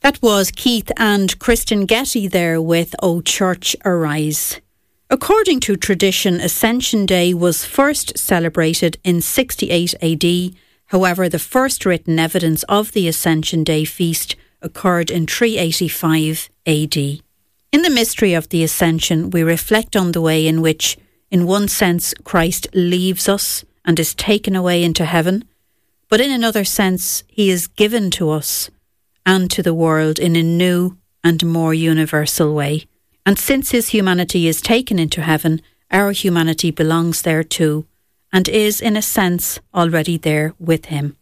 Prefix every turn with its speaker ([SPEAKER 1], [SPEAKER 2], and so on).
[SPEAKER 1] That was Keith and Kristen Getty there with O Church Arise. According to tradition, Ascension Day was first celebrated in 68 AD. However, the first written evidence of the Ascension Day feast occurred in 385 AD. In the mystery of the Ascension, we reflect on the way in which, in one sense, Christ leaves us and is taken away into heaven, but in another sense, he is given to us and to the world in a new and more universal way. And since his humanity is taken into heaven, our humanity belongs there too, and is in a sense already there with him.